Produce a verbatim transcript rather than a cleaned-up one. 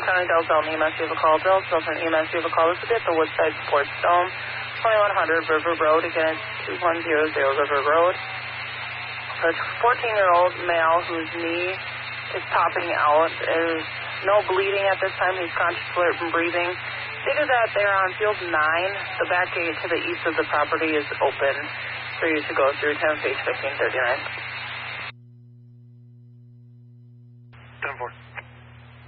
County, Delta, an E M S vehicle call. Bill, still for an E M S vehicle call. This will be at the Woodside Sports Dome, twenty-one hundred River Road. Again, it's two one zero zero River Road. A fourteen-year-old male whose knee is popping out. There's no bleeding at this time. He's conscious, alert, and breathing. Stated that they're on field nine. The back gate to the east of the property is open for you to go through to face fifteen thirty-nine.